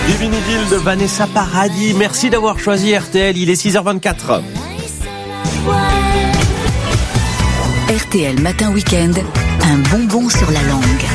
Divine Idil de Vanessa Paradis. Merci d'avoir choisi RTL. Il est 6h24. RTL Matin Week-end, un bonbon sur la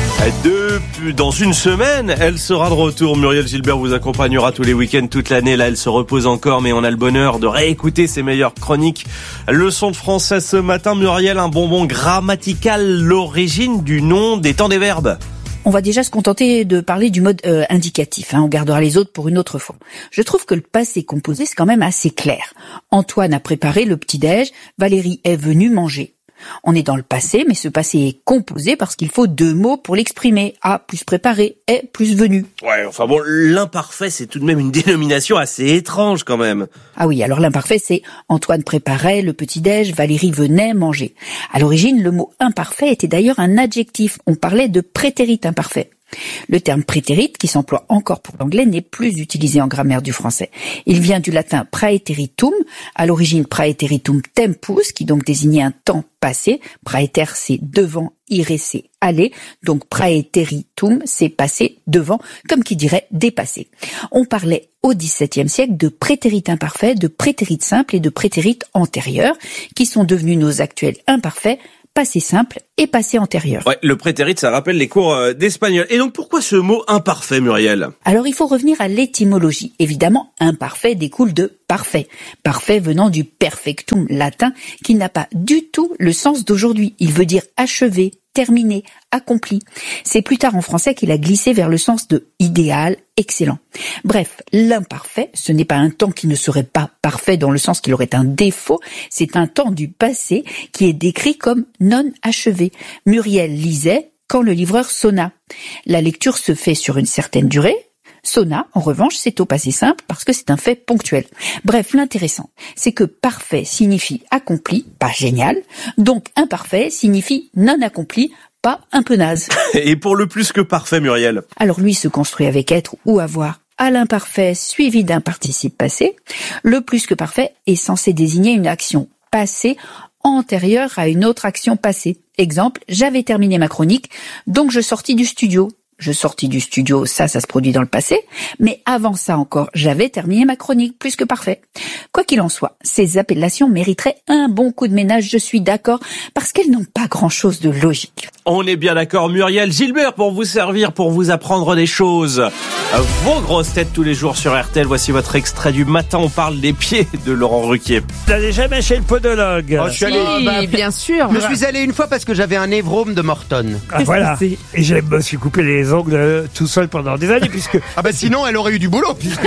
langue. Dans une semaine, elle sera de retour. Muriel Gilbert vous accompagnera tous les week-ends, toute l'année. Là, elle se repose encore, mais on a le bonheur de réécouter ses meilleures chroniques. Leçon de français ce matin. Muriel, un bonbon grammatical, l'origine du nom des temps des verbes. On va déjà se contenter de parler du mode indicatif. On gardera les autres pour une autre fois. Je trouve que le passé composé, c'est quand même assez clair. Antoine a préparé le petit-déj, Valérie est venue manger. On est dans le passé, mais ce passé est composé parce qu'il faut deux mots pour l'exprimer. A plus préparé, est plus venu. Ouais, enfin bon, l'imparfait, c'est tout de même une dénomination assez étrange quand même. Ah oui, alors l'imparfait, c'est Antoine préparait le petit-déj, Valérie venait manger. À l'origine, le mot imparfait était d'ailleurs un adjectif. On parlait de prétérit imparfait. Le terme prétérit, qui s'emploie encore pour l'anglais, n'est plus utilisé en grammaire du français. Il vient du latin praeteritum, à l'origine praeteritum tempus, qui donc désignait un temps passé. Praeter, c'est devant, ire, c'est aller. Donc praeteritum, c'est passer devant, comme qui dirait dépasser. On parlait au XVIIe siècle de prétérit imparfait, de prétérit simple et de prétérit antérieur, qui sont devenus nos actuels imparfaits, passé simple et passé antérieur. Ouais, le prétérit, ça rappelle les cours d'espagnol. Et donc, pourquoi ce mot imparfait, Muriel ? Alors, il faut revenir à l'étymologie. Évidemment, imparfait découle de parfait. Parfait venant du perfectum latin, qui n'a pas du tout le sens d'aujourd'hui. Il veut dire achevé, terminé, accompli. C'est plus tard en français qu'il a glissé vers le sens de idéal, excellent. Bref, l'imparfait, ce n'est pas un temps qui ne serait pas parfait dans le sens qu'il aurait un défaut, c'est un temps du passé qui est décrit comme non achevé. Muriel lisait quand le livreur sonna. La lecture se fait sur une certaine durée. Sonna, en revanche, c'est au passé simple parce que c'est un fait ponctuel. Bref, l'intéressant, c'est que parfait signifie accompli, pas génial, donc imparfait signifie non accompli, pas un peu naze. Et pour le plus que parfait, Muriel ? Alors lui se construit avec être ou avoir à l'imparfait suivi d'un participe passé. Le plus que parfait est censé désigner une action passée antérieure à une autre action passée. Exemple, j'avais terminé ma chronique, donc je sortis du studio. Je sortis du studio, ça se produit dans le passé, mais avant ça encore, j'avais terminé ma chronique, plus que parfait. Quoi qu'il en soit, ces appellations mériteraient un bon coup de ménage, je suis d'accord, parce qu'elles n'ont pas grand-chose de logique. On est bien d'accord, Muriel Gilbert, pour vous servir, pour vous apprendre des choses. Vos grosses têtes tous les jours sur RTL, voici votre extrait du matin, on parle des pieds de Laurent Ruquier. Vous n'allez jamais chez le podologue? Je suis allé, bien sûr. Je suis allé une fois parce que j'avais un névrome de Morton. Ah, voilà. Et je me suis coupé les ongles tout seul pendant des années, puisque... Ah bah sinon, elle aurait eu du boulot, puisque...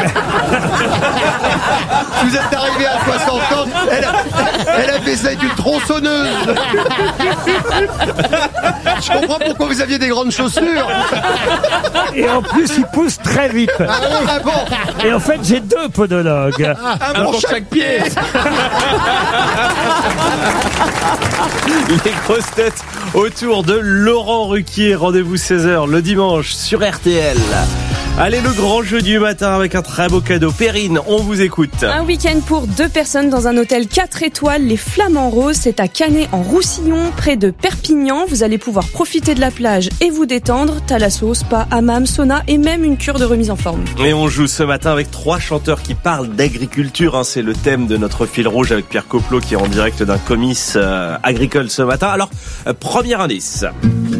Vous êtes arrivé à 60 ans, elle a fait ça avec une tronçonneuse. Je comprends pourquoi vous aviez des grandes chaussures. Et en plus, il pousse très vite. Ah bon. Et en fait, j'ai deux podologues. Un pour chaque pied. Les grosses têtes autour de Laurent Ruquier. Rendez-vous 16h le dimanche sur RTL. Allez, le grand jeu du matin avec un très beau cadeau. Perrine, on vous écoute. Un week-end pour 2 personnes dans un hôtel 4 étoiles, les Flamands Roses. C'est à Canet en Roussillon, près de Perpignan. Vous allez pouvoir profiter de la plage et vous détendre. Thalasso, spa, hammam, sauna et même une cure de remise en forme. Et on joue ce matin avec 3 chanteurs qui parlent d'agriculture. C'est le thème de notre fil rouge avec Pierre Coplot qui est en direct d'un comice agricole ce matin. Alors, premier indice.